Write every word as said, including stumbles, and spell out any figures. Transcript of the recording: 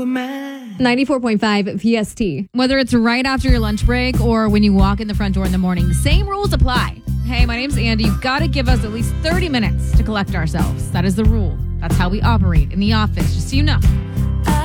were mine. ninety-four point five P S T. Whether it's right after your lunch break or when you walk in the front door in the morning, the same rules apply. Hey, my name's Andy. You've got to give us at least thirty minutes to collect ourselves. That is the rule. That's how we operate in the office, just so you know.